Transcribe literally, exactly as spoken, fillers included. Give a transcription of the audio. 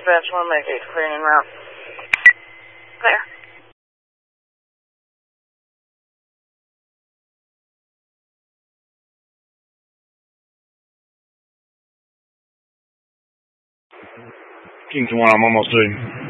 dispatch one, make eight clearing en route. Clear. Kingston one, I'm almost through.